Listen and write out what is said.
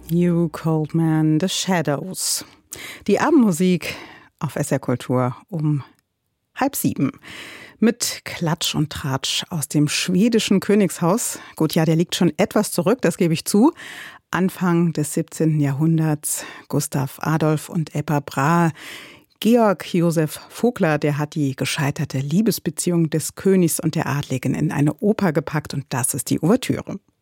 You Cold Man, The Shadows. Die Abendmusik auf SR Kultur um 6:30. Mit Klatsch und Tratsch aus dem schwedischen Königshaus. Gut, ja, der liegt schon etwas zurück, das gebe ich zu. Anfang des 17. Jahrhunderts. Gustav Adolf und Ebba Brahe. Georg Josef Vogler, der hat die gescheiterte Liebesbeziehung des Königs und der Adligen in eine Oper gepackt und das ist die Ouvertüre.